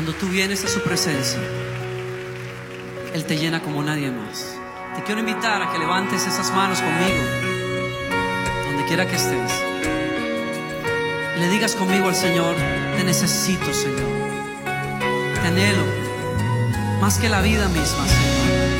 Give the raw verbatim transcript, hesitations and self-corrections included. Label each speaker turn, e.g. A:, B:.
A: Cuando tú vienes a su presencia, Él te llena como nadie más. Te quiero invitar a que levantes esas manos conmigo, donde quiera que estés, y le digas conmigo al Señor: te necesito, Señor. Te anhelo más que la vida misma, Señor.